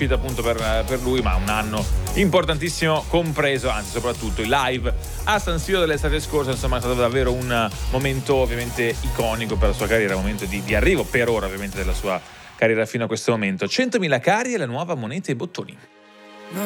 rinascita appunto per lui, ma un anno importantissimo compreso, anzi soprattutto il live a San Siro dell'estate scorsa, insomma è stato davvero un momento ovviamente iconico per la sua carriera, un momento di arrivo per ora ovviamente della sua carriera fino a questo momento. 100.000 cari e la nuova moneta e bottoni.